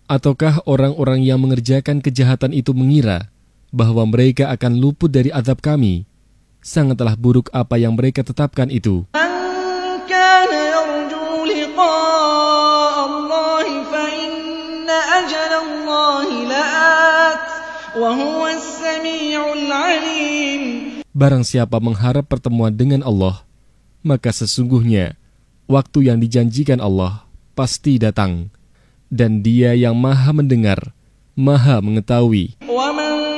Ataukah orang-orang yang mengerjakan kejahatan itu mengira bahwa mereka akan luput dari azab kami? Sangatlah buruk apa yang mereka tetapkan itu. Barang siapa mengharap pertemuan dengan Allah, maka sesungguhnya waktu yang dijanjikan Allah pasti datang. Dan Dia yang Maha mendengar, Maha mengetahui.